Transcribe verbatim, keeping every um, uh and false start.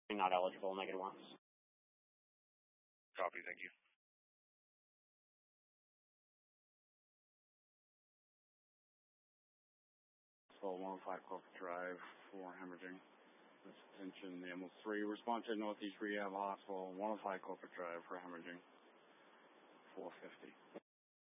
Not eligible, negative one. Copy, thank you. So one oh five Corporate Drive for hemorrhaging. This attention, the M L three, response to Northeast Rehab Hospital, one oh five Corporate Drive for hemorrhaging. four fifty.